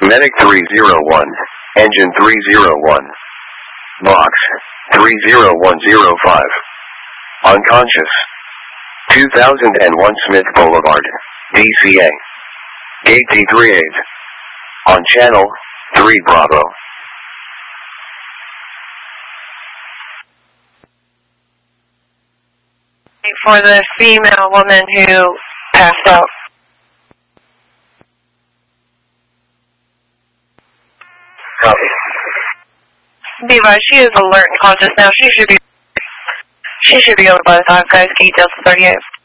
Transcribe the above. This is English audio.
Medic 301, Engine 301, Box 30105, Unconscious, 2001 Smith Boulevard, DCA, Gate D38, on Channel 3 Bravo. For the female woman who passed out. Copy. Be advised, she is alert and conscious now. She should be over by the time guys. Gate Delta 38.